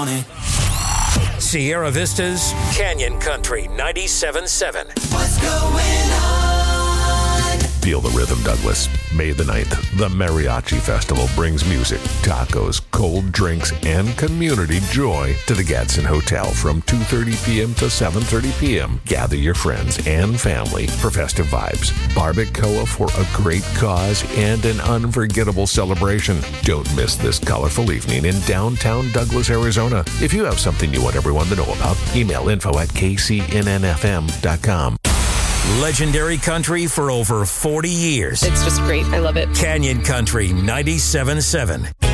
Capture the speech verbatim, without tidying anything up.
it. Sierra Vista's Canyon Country ninety-seven point seven. What's going on? Feel the rhythm, Douglas. May the ninth, the Mariachi Festival brings music, tacos, cold drinks, and community joy to the Gadsden Hotel from two thirty p.m. to seven thirty p.m. Gather your friends and family for festive vibes, barbacoa for a great cause, and an unforgettable celebration. Don't miss this colorful evening in downtown Douglas, Arizona. If you have something you want everyone to know about, email info at k c n n f m dot com. Legendary country for over forty years. It's just great. I love it. Canyon Country ninety-seven point seven.